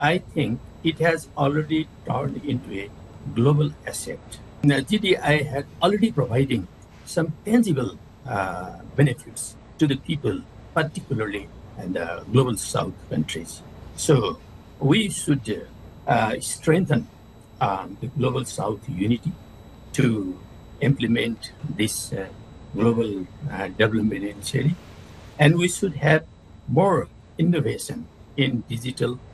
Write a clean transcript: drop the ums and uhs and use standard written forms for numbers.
I think it has already turned into a global asset. Now, GDI had already providing some tangible benefits to the people, particularly in the global south countries. So we should strengthen the global south unity to implement this global development initiative. And we should have more innovation in digital